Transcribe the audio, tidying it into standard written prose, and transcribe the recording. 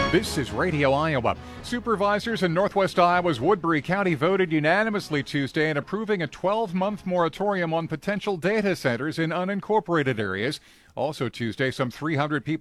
This is Radio Iowa. Supervisors in Northwest Iowa's Woodbury County voted unanimously Tuesday in approving a 12-month moratorium on potential data centers in unincorporated areas. Also Tuesday, some 300 people